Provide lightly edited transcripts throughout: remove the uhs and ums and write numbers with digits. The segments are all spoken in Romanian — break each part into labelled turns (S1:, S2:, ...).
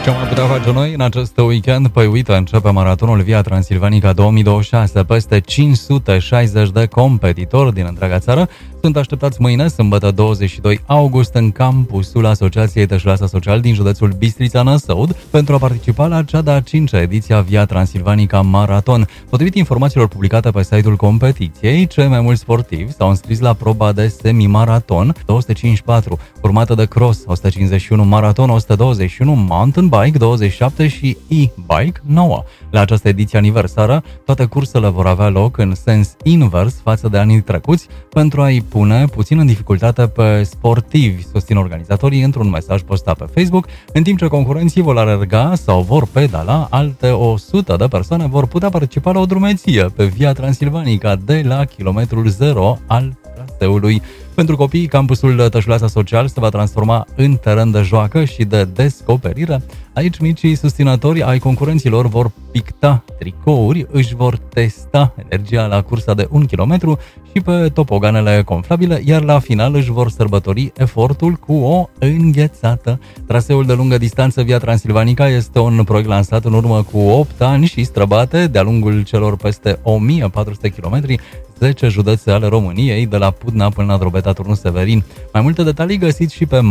S1: Ce am putea face noi în acest weekend? Păi uite, începe maratonul Via Transilvanica 2026. Peste 560 de competitori din întreaga țară sunt așteptați mâine, sâmbătă 22 august, în campusul Asociației Tășulasa Social din județul Bistrița-Năsăud pentru a participa la cea de-a 5-a ediție a Via Transilvanica Maraton. Potrivit informațiilor publicate pe site-ul competiției, cei mai mulți sportivi s-au înscris la proba de semi-maraton 254, urmată de cross 151, maraton 121, mountain bike 27 și e-bike 9. La această ediție aniversară, toate cursele vor avea loc în sens invers față de anii trecuți pentru a-i pune puțin în dificultate pe sportivi, susțin organizatorii într-un mesaj postat pe Facebook, în timp ce concurenții vor alerga sau vor pedala, alte 100 de persoane vor putea participa la o drumeție pe Via Transilvanica de la kilometrul 0 al traseului. Pentru copii, campusul Tășulasa Social se va transforma în teren de joacă și de descoperire. Aici micii susținători ai concurenților vor picta tricouri, își vor testa energia la cursa de 1 km și pe topoganele conflabile, iar la final își vor sărbători efortul cu o înghețată. Traseul de lungă distanță Via Transilvanica este un proiect lansat în urmă cu 8 ani și străbate de-a lungul celor peste 1400 km, 10 județe ale României, de la Pudna până la Drobeta, Turnul Severin. Mai multe detalii găsiți și pe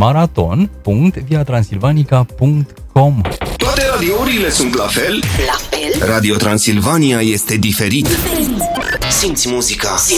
S1: maraton.viatransilvanica.com.
S2: Toate radiourile sunt la fel?
S3: La fel?
S2: Radio Transilvania este diferit. Simți muzica.